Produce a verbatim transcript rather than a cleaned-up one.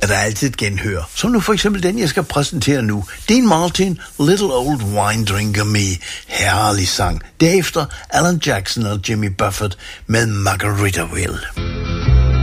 der altid genhør. Som nu for eksempel den, jeg skal præsentere nu. Dean Martin, Little Old Wine Drinker Me. Herlig sang. Derefter Alan Jackson og Jimmy Buffett med Margaritaville.